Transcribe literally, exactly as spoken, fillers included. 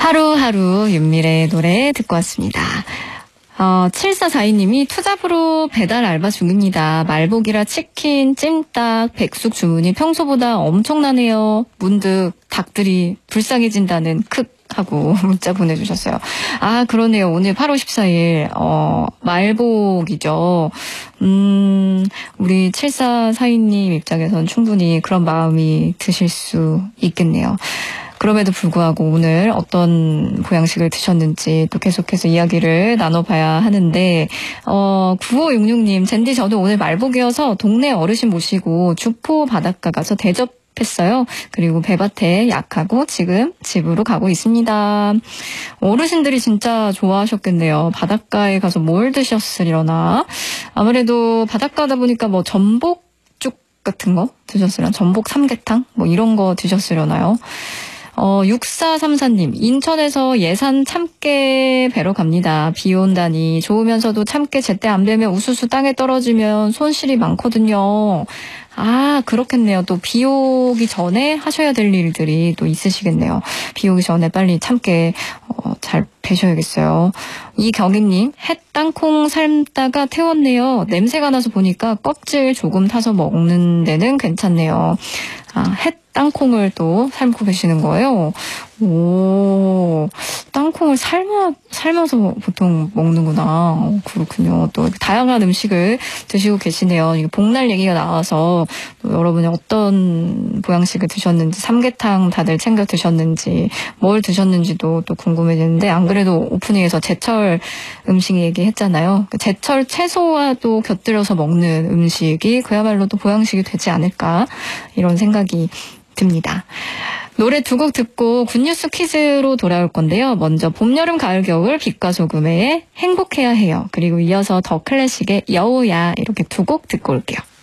하루하루 윤미래의 노래 듣고 왔습니다. 어, 칠사사이 님이 투잡으로 배달 알바 중입니다. 말복이라 치킨, 찜닭, 백숙 주문이 평소보다 엄청나네요. 문득 닭들이 불쌍해진다는 크 하고 문자 보내주셨어요. 아, 그러네요. 오늘 팔월 십사일 어, 말복이죠. 음, 우리 칠사사이 님 입장에선 충분히 그런 마음이 드실 수 있겠네요. 그럼에도 불구하고 오늘 어떤 보양식을 드셨는지 또 계속해서 이야기를 나눠봐야 하는데, 어, 구오육육 님, 젠디 저도 오늘 말복이어서 동네 어르신 모시고 주포 바닷가 가서 대접했어요. 그리고 배밭에 약하고 지금 집으로 가고 있습니다. 어르신들이 진짜 좋아하셨겠네요. 바닷가에 가서 뭘 드셨으려나. 아무래도 바닷가다 보니까 뭐 전복죽 같은 거 드셨으려나, 전복 삼계탕 뭐 이런 거 드셨으려나요. 어, 육사삼사 님, 인천에서 예산 참깨 배러 갑니다. 비 온다니 좋으면서도 참깨 제때 안 배면 우수수 땅에 떨어지면 손실이 많거든요. 아, 그렇겠네요. 또 비 오기 전에 하셔야 될 일들이 또 있으시겠네요. 비 오기 전에 빨리 참깨 어, 잘 배셔야겠어요. 이경희님, 햇 땅콩 삶다가 태웠네요. 냄새가 나서 보니까 껍질 조금 타서 먹는 데는 괜찮네요. 아, 햇 땅콩을 또 삶고 계시는 거예요. 오, 땅콩을 삶아, 삶아서 보통 먹는구나. 오, 그렇군요. 또 다양한 음식을 드시고 계시네요. 이게 복날 얘기가 나와서 또 여러분이 어떤 보양식을 드셨는지, 삼계탕 다들 챙겨 드셨는지, 뭘 드셨는지도 또 궁금해지는데, 안 그래도 오프닝에서 제철 음식 얘기했잖아요. 제철 채소와 또 곁들여서 먹는 음식이 그야말로 또 보양식이 되지 않을까, 이런 생각이 듭니다. 노래 두 곡 듣고 굿뉴스 퀴즈로 돌아올 건데요. 먼저 봄, 여름, 가을, 겨울, 빛과 소금의 행복해야 해요. 그리고 이어서 더 클래식의 여우야, 이렇게 두 곡 듣고 올게요.